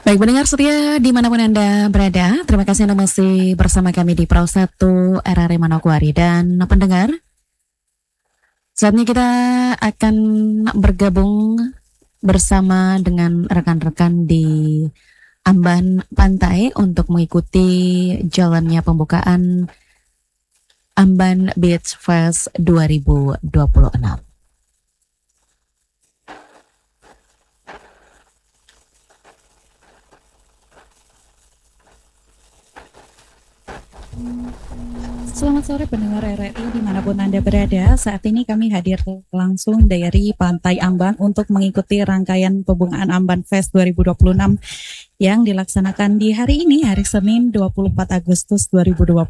Baik pendengar setia dimanapun Anda berada, terima kasih Anda masih bersama kami di Pro 1 RRI Manokwari. Dan pendengar, saatnya kita akan bergabung bersama dengan rekan-rekan di Amban Pantai untuk mengikuti jalannya pembukaan Amban Beach Fest 2026. Selamat sore pendengar RRI dimanapun Anda berada. Saat ini kami hadir langsung dari Pantai Amban untuk mengikuti rangkaian pembungaan Amban Fest 2026 yang dilaksanakan di hari ini, hari Senin 24 Agustus 2026.